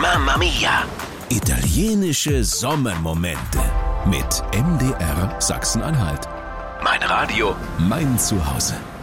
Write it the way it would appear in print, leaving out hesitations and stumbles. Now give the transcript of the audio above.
Mamma Mia! Italienische Sommermomente mit MDR Sachsen-Anhalt. Mein Radio, Mein Zuhause.